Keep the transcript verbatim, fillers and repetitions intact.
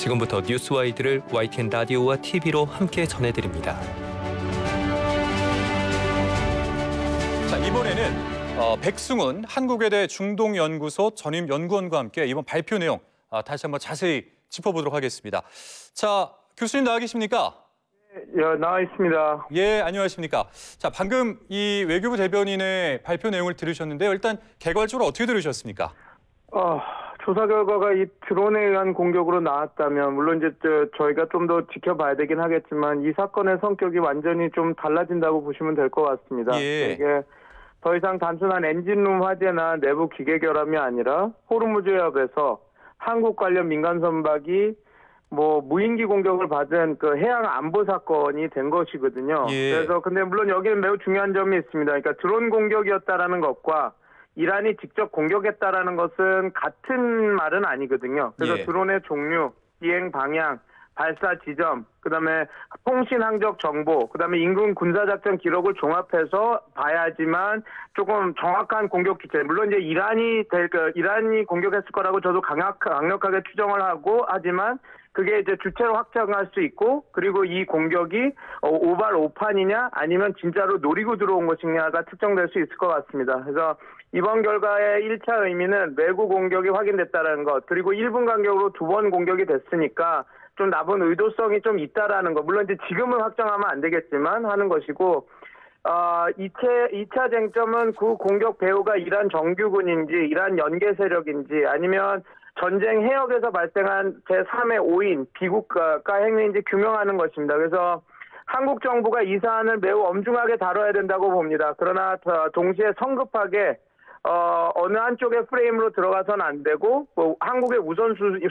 지금부터 뉴스와이드를 와이티엔 라디오와 티비로 함께 전해드립니다. 자, 이번에는 어, 백승훈 한국외대 중동연구소 전임 연구원과 함께 이번 발표 내용 어, 다시 한번 자세히 짚어보도록 하겠습니다. 자, 교수님 나와 계십니까? 예, 나와 있습니다. 예, 안녕하십니까. 자, 방금 이 외교부 대변인의 발표 내용을 들으셨는데요. 일단 개괄적으로 어떻게 들으셨습니까? 어, 조사 결과가 이 드론에 의한 공격으로 나왔다면 물론 이제 저, 저희가 좀 더 지켜봐야 되긴 하겠지만 이 사건의 성격이 완전히 좀 달라진다고 보시면 될 것 같습니다. 예. 이게 더 이상 단순한 엔진룸 화재나 내부 기계 결함이 아니라 호르무즈 해협에서 한국 관련 민간 선박이 뭐 무인기 공격을 받은 그 해양 안보 사건이 된 것이거든요. 예. 그래서 근데 물론 여기는 매우 중요한 점이 있습니다. 그러니까 드론 공격이었다라는 것과 이란이 직접 공격했다라는 것은 같은 말은 아니거든요. 그래서 예. 드론의 종류, 비행 방향, 발사 지점, 그다음에 통신 항적 정보, 그다음에 인근 군사작전 기록을 종합해서 봐야지만 조금 정확한 공격 기체. 물론 이제 이란이 될 그 이란이 공격했을 거라고 저도 강력 강력하게 추정을 하고 하지만 그게 이제 주체로 확정할 수 있고 그리고 이 공격이 오발 오판이냐 아니면 진짜로 노리고 들어온 것이냐가 특정될 수 있을 것 같습니다. 그래서 이번 결과의 일 차 의미는 외부 공격이 확인됐다는 것 그리고 일 분 간격으로 두 번 공격이 됐으니까 좀 나쁜 의도성이 좀 있다라는 것. 물론 이제 지금은 확정하면 안 되겠지만 하는 것이고 어, 이 차, 이 차 쟁점은 그 공격 배후가 이란 정규군인지 이란 연계 세력인지 아니면 전쟁 해역에서 발생한 제삼의 오인 비국가 행위인지 규명하는 것입니다. 그래서 한국 정부가 이 사안을 매우 엄중하게 다뤄야 된다고 봅니다. 그러나 동시에 성급하게 어, 어느 한쪽의 프레임으로 들어가서는 안 되고 뭐 한국의 우선순위